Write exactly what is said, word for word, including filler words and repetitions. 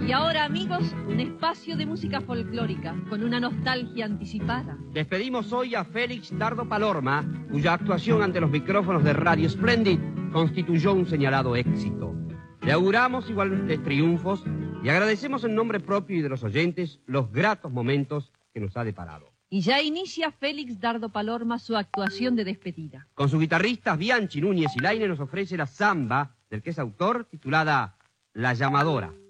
Y ahora, amigos, un espacio de música folclórica, con una nostalgia anticipada. Despedimos hoy a Félix Dardo Palorma, cuya actuación ante los micrófonos de Radio Splendid constituyó un señalado éxito. Le auguramos igualmente triunfos y agradecemos en nombre propio y de los oyentes los gratos momentos que nos ha deparado. Y ya inicia Félix Dardo Palorma su actuación de despedida. Con sus guitarristas Bianchi, Núñez y Laine nos ofrece la samba, del que es autor, titulada La Llamadora.